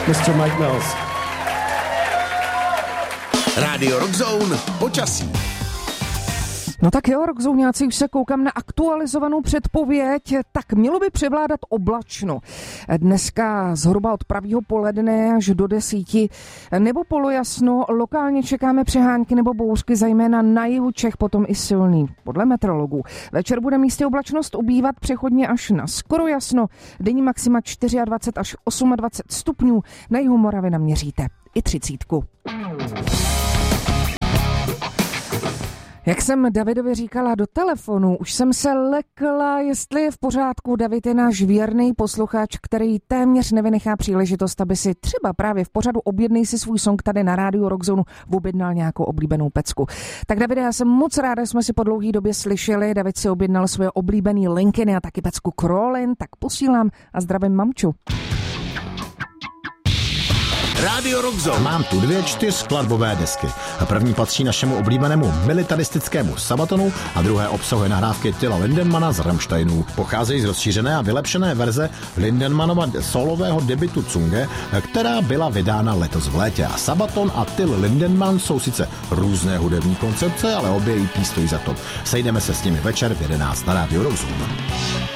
Mr. Mike Mills. Rádio Rockzone počasí. No tak jo, rockzouňáci, už se koukám na aktualizovanou předpověď, tak mělo by převládat oblačno. Dneska zhruba od pravýho poledne až do 10 nebo polojasno, lokálně čekáme přehánky nebo bouřky, zejména na jihu Čech, potom i silný, podle meteorologů. Večer bude místě oblačnost ubývat přechodně až na skoro jasno, denní maxima 24 až 28 stupňů, na jihu Moravy naměříte i 30. Jak jsem Davidovi říkala do telefonu, už jsem se lekla, jestli je v pořádku. David je náš věrný posluchač, který téměř nevynechá příležitost, aby si třeba právě v pořadu Objednej si svůj song tady na rádiu Rockzone objednal nějakou oblíbenou pecku. Tak Davide, já jsem moc ráda, že jsme si po dlouhé době slyšeli. David si objednal svoje oblíbený Lincolny a taky pecku Crawlin, tak posílám a zdravím mamču. Rádio Rockzone. Mám tu 2 4skladbové desky. První patří našemu oblíbenému militaristickému Sabatonu a druhé obsahuje nahrávky Tilla Lindemana z Rammsteinů. Pocházejí z rozšířené a vylepšené verze Lindemanova solového debutu Zunge, která byla vydána letos v létě. A Sabaton a Till Lindemann jsou sice různé hudební koncepce, ale obě EP stojí za to. Sejdeme se s nimi večer v 11 na Rádiu Rockzone.